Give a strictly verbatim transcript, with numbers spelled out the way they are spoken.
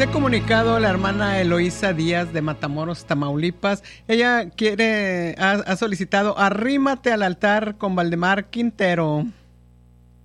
Se ha comunicado la hermana Eloísa Díaz de Matamoros, Tamaulipas. Ella quiere, ha, ha solicitado Arrímate al altar con Valdemar Quintero.